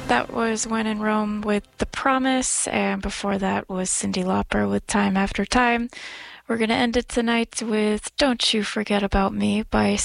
That was When in Rome with The Promise, and before that was Cyndi Lauper with Time After Time. We're going to end it tonight with Don't You Forget About Me by